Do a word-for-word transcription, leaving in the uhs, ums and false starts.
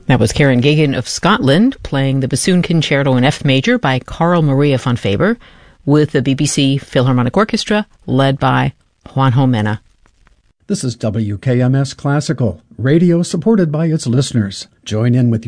That was Karen Gagan of Scotland playing the Bassoon Concerto in F major by Carl Maria von Faber with the B B C Philharmonic Orchestra led by Juanjo Mena. This is W K M S Classical, radio supported by its listeners. Join in with your